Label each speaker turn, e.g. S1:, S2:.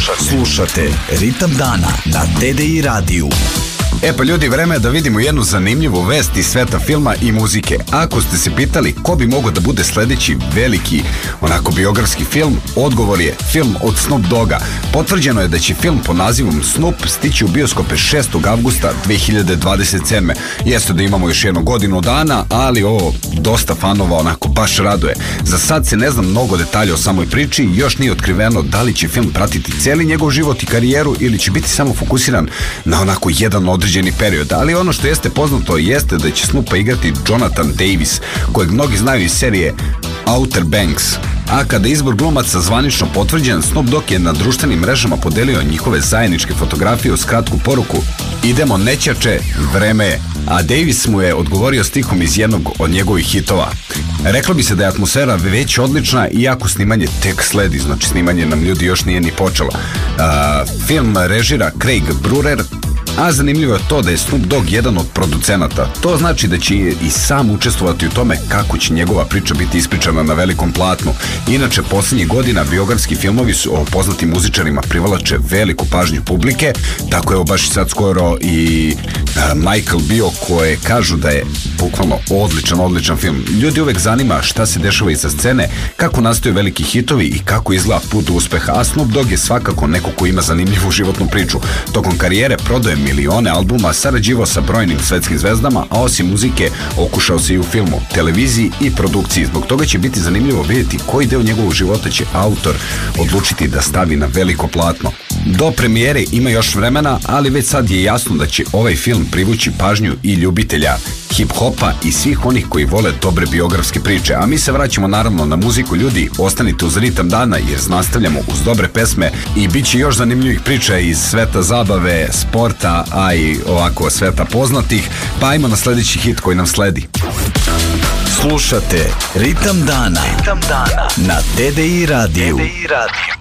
S1: Slušate Ritam dana na TDI radiju.
S2: Pa ljudi, vreme je da vidimo jednu zanimljivu vest iz sveta filma i muzike. Ako ste se pitali ko bi mogao da bude sledeći veliki onako biografski film, odgovor je film od Snoop Dogga. Potvrđeno je da će film pod nazivom Snoop stići u bioskope 6. avgusta 2027. Jeste da imamo još jednu godinu dana, ali ovo dosta fanova onako baš raduje. Za sad se ne zna mnogo detalja o samoj priči, još nije otkriveno da li će film pratiti cijeli njegov život i karijeru ili će biti samo fokusiran na onako jedan određeni period, ali ono što jeste poznato jeste da će Snoopa igrati Jonathan Davis, kojeg mnogi znaju iz serije Outer Banks. A kada izbor glumaca zvanično potvrđen, Snoop Dogg je na društvenim mrežama podelio njihove zajedničke fotografije uz kratku poruku: idemo nećače, vreme je. A Davis mu je odgovorio stihom iz jednog od njegovih hitova. Reklo bi se da je atmosfera već odlična, iako snimanje tek sledi, znači snimanje nam ljudi još nije ni počelo. Film režira Craig Brewer, a zanimljivo je to da je Snoop Dogg jedan od producenata. To znači da će i sam učestvovati u tome kako će njegova priča biti ispričana na velikom platnu. Inače, posljednjih godina biografski filmovi su o poznatim muzičarima privlače veliku pažnju publike, tako je baš i sad skoro i Michael bio, koje kažu da je bukvalno odličan film. Ljudi uvek zanima šta se dešava iza scene, kako nastaju veliki hitovi i kako izgleda put do uspeha, a Snoop Dogg je svakako neko ko ima zanimljivu životnu priču. Tokom karijere prodaje milione albuma, sarađivao sa brojnim svetskim zvezdama, a osim muzike okušao se i u filmu, televiziji i produkciji. Zbog toga će biti zanimljivo vidjeti koji deo njegovog života će autor odlučiti da stavi na veliko platno. Do premijere ima još vremena, ali već sad je jasno da će ovaj film privući pažnju i ljubitelja hip-hopa i svih onih koji vole dobre biografske priče. A mi se vraćamo naravno na muziku. Ljudi, ostanite uz Ritam dana jer nastavljamo uz dobre pesme i bit će još zanimljivih priča iz sveta zabave, sporta, a i ovako sveta poznatih. Pa ajmo na sledeći hit koji nam sledi.
S1: Slušate Ritam dana na TDI radiju.